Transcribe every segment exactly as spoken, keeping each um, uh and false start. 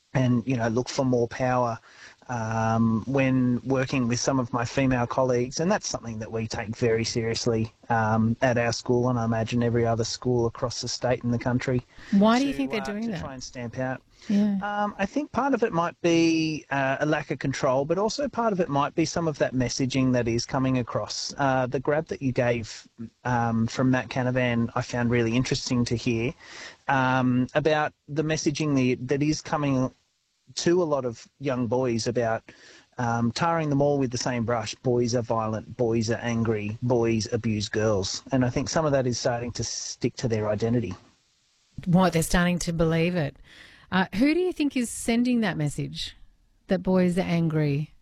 and, you know, look for more power um, when working with some of my female colleagues, and that's something that we take very seriously um, at our school, and I imagine every other school across the state and the country, Why do you think to they're uh, doing to that? try and stamp out. Yeah. Um, I think part of it might be uh, a lack of control, but also part of it might be some of that messaging that is coming across. Uh, the grab that you gave um, from Matt Canavan, I found really interesting to hear um, about the messaging the, that is coming to a lot of young boys about um, tarring them all with the same brush. Boys are violent, boys are angry, boys abuse girls. And I think some of that is starting to stick to their identity. What, they're starting to believe it. Uh, who do you think is sending that message that boys are angry?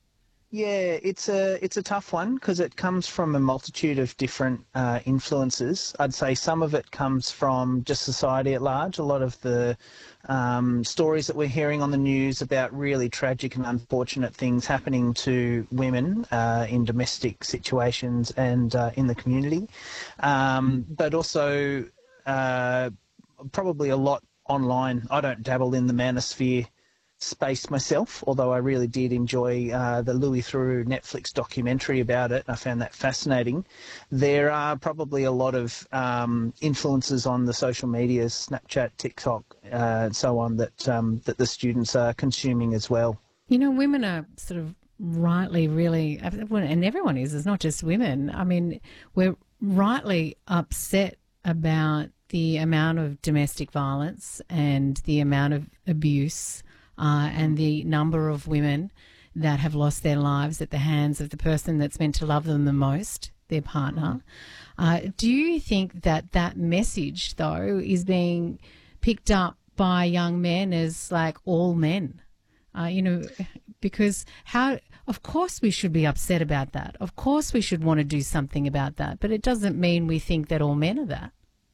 Yeah, it's a it's a tough one because it comes from a multitude of different uh, influences. I'd say some of it comes from just society at large. A lot of the um, stories that we're hearing on the news about really tragic and unfortunate things happening to women uh, in domestic situations and uh, in the community, um, but also uh, probably a lot online. I don't dabble in the manosphere space myself, although I really did enjoy uh, the Louis Theroux Netflix documentary about it. I found that fascinating. There are probably a lot of um, influences on the social medias, Snapchat, TikTok, uh, and so on, that um, that the students are consuming as well. You know, women are sort of rightly really, and everyone is, it's not just women. I mean, we're rightly upset about the amount of domestic violence and the amount of abuse uh, and the number of women that have lost their lives at the hands of the person that's meant to love them the most, their partner. Uh, do you think that that message, though, is being picked up by young men as like all men? Uh, you know, because how, of course we should be upset about that. Of course we should want to do something about that. But it doesn't mean we think that all men are that.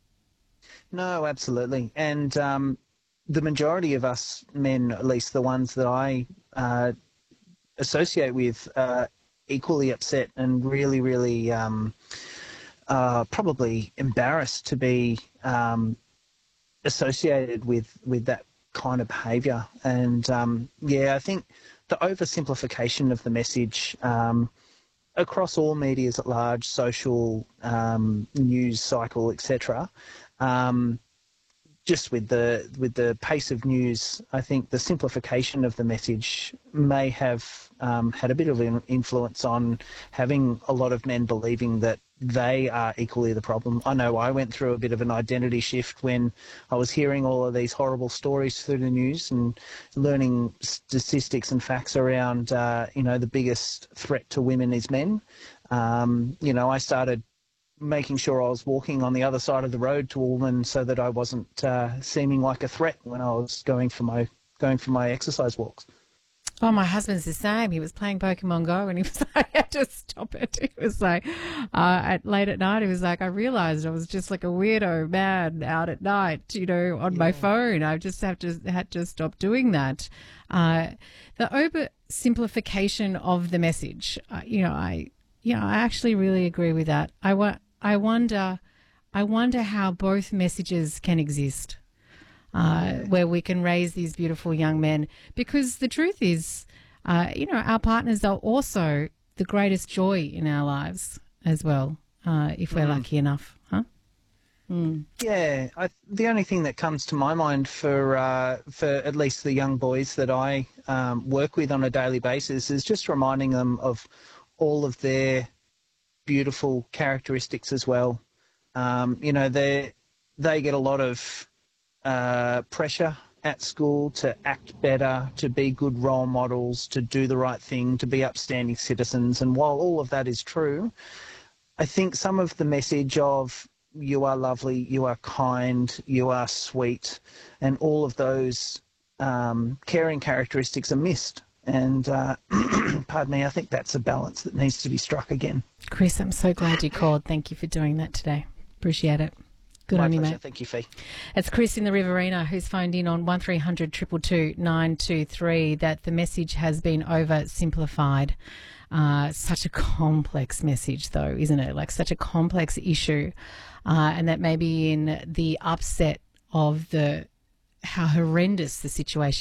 No, absolutely. And um, the majority of us men, at least the ones that I uh, associate with, uh, equally upset and really, really um, uh, probably embarrassed to be um, associated with, with that kind of behaviour. And um, yeah, I think the oversimplification of the message um, across all medias at large, social, um, news cycle, et cetera, um, just with the with the pace of news, I think the simplification of the message may have um, had a bit of an influence on having a lot of men believing that they are equally the problem. I know I went through a bit of an identity shift when I was hearing all of these horrible stories through the news and learning statistics and facts around, uh, you know, the biggest threat to women is men. Um, you know, I started making sure I was walking on the other side of the road to a woman so that I wasn't uh, seeming like a threat when I was going for my going for my exercise walks. Oh, my husband's the same. He was playing Pokemon Go and he was like, I had to stop it. He was like, uh, at late at night, he was like, I realised I was just like a weirdo man out at night, you know, on Yeah. my phone. I just have to, had to stop doing that. Uh, the oversimplification of the message, uh, you know, I, you know, I actually really agree with that. I, wa- I wonder, I wonder how both messages can exist. Uh, where we can raise these beautiful young men. Because the truth is, uh, you know, our partners are also the greatest joy in our lives as well, uh, if we're mm. lucky enough, huh? Mm. Yeah, I, the only thing that comes to my mind for uh, for at least the young boys that I um, work with on a daily basis is just reminding them of all of their beautiful characteristics as well. Um, you know, they they get a lot of Uh, pressure at school to act better, to be good role models, to do the right thing, to be upstanding citizens. And while all of that is true, I think some of the message of you are lovely, you are kind, you are sweet, and all of those um, caring characteristics are missed. And, uh, pardon me, I think that's a balance that needs to be struck again. Chris, I'm so glad you called. Thank you for doing that today. Appreciate it. Good My on you, pleasure. mate. Thank you, Fee. It's Chris in the Riverina who's phoned in on one three hundred two two two nine two three that the message has been oversimplified. Uh, such a complex message, though, isn't it? Like such a complex issue. Uh, and that maybe in the upset of the how horrendous the situation